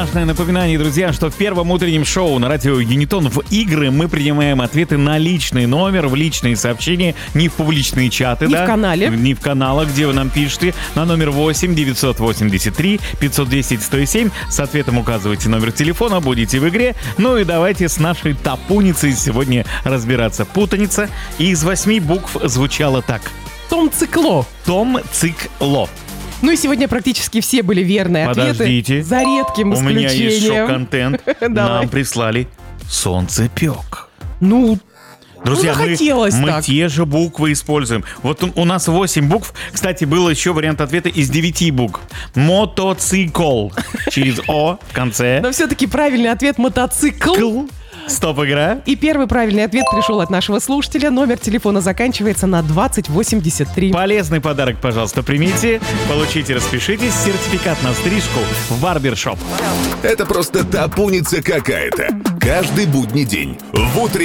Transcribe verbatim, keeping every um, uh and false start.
важное напоминание, друзья, что в первом утреннем шоу на радио Юнитон в игры мы принимаем ответы на личный номер, в личные сообщения, не в публичные чаты, не да? в канале. Не в каналах, где вы нам пишете, на номер восемь девятьсот восемьдесят три пятьсот десять сто семь. С ответом указывайте номер телефона, будете в игре. Ну и давайте с нашей топуницей сегодня разбираться. Путаница из восьми букв звучала так. Том Цикло. Том Цикло. Ну и сегодня практически все были верные ответы. Подождите. За редким У меня исключением. есть шок-контент. Давай. Нам прислали солнцепек. Ну, Друзья, ну, мы, захотелось мы так. те же буквы используем. Вот у, у нас восемь букв. Кстати, был еще вариант ответа из девяти букв. Мотоцикл. Через О в конце. Но все-таки правильный ответ — мотоцикл. Кл. Стоп-игра. И первый правильный ответ пришел от нашего слушателя. Номер телефона заканчивается на двадцать восемьдесят три. Полезный подарок, пожалуйста, примите. Получите, распишитесь. Сертификат на стрижку в барбершоп. Это просто топуница какая-то. Каждый будний день в утреннем